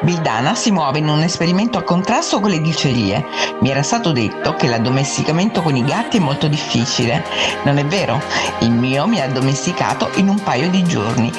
Bildana si muove in un esperimento a contrasto con le dicerie. Mi era stato detto che l'addomesticamento con i gatti è molto difficile. Non è vero? Il mio mi ha addomesticato in un paio di giorni.